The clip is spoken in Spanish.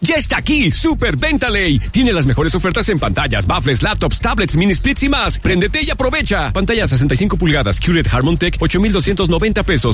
Ya está aquí, Super Venta Ley. Tiene las mejores ofertas en pantallas, baffles, laptops, tablets, mini splits y más. Préndete y aprovecha. Pantalla 65 pulgadas, QLED Harmon Tech, 8,290 pesos.